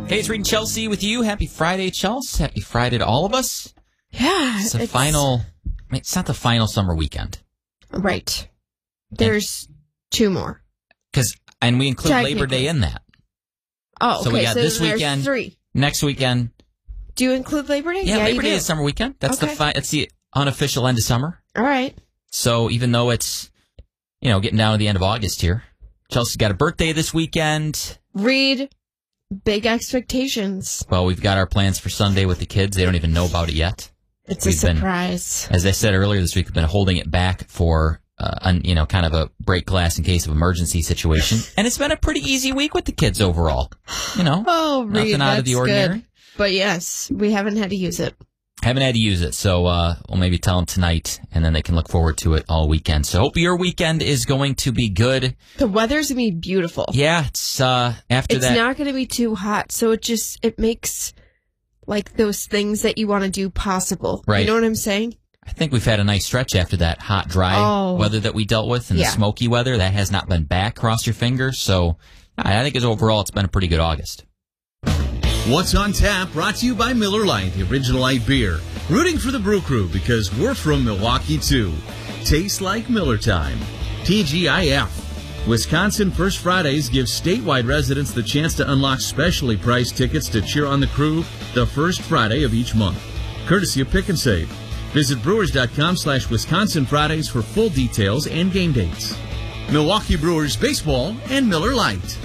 Hey, it's Reed and Chelsea with you. Happy Friday, Chelsea. Happy Friday to all of us. Yeah. It's not the final summer weekend. Right. There's two more. And we include Labor Day in that. Oh, okay. So we got this there's weekend, three. Next weekend. Do you include Labor Day? Yeah, Labor Day is summer weekend. That's that's the unofficial end of summer. All right. So even though it's, getting down to the end of August here, Chelsea's got a birthday this weekend. Reed, big expectations. Well, we've got our plans for Sunday with the kids. They don't even know about it yet. It's a surprise. As I said earlier this week, we've been holding it back for, kind of a break glass in case of emergency situation. And it's been a pretty easy week with the kids overall. Oh, Reed, nothing out of the ordinary. Good. But yes, we haven't had to use it. Haven't had to use it, so we'll maybe tell them tonight, and then they can look forward to it all weekend. So hope your weekend is going to be good. The weather's going to be beautiful. Yeah, it's It's not going to be too hot, so it makes like those things that you want to do possible. Right. You know what I'm saying? I think we've had a nice stretch after that hot, dry weather that we dealt with, and the smoky weather. That has not been back, cross your fingers. So I think overall it's been a pretty good August. What's on Tap, brought to you by Miller Lite, the original light beer. Rooting for the Brew Crew because we're from Milwaukee, too. Tastes like Miller time. TGIF. Wisconsin First Fridays gives statewide residents the chance to unlock specially priced tickets to cheer on the crew the first Friday of each month. Courtesy of Pick and Save. Visit brewers.com/Wisconsin Fridays for full details and game dates. Milwaukee Brewers Baseball and Miller Lite.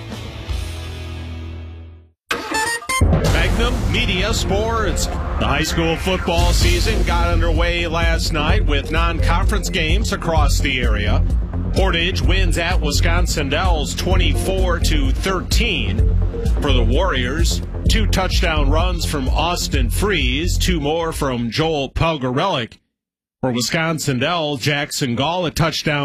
Magnum Media Sports. The high school football season got underway last night with non-conference games across the area. Portage wins at Wisconsin Dells 24-13. For the Warriors, 2 touchdown runs from Austin Freeze, 2 more from Joel Pelgarelic. For Wisconsin Dells, Jackson Gall a touchdown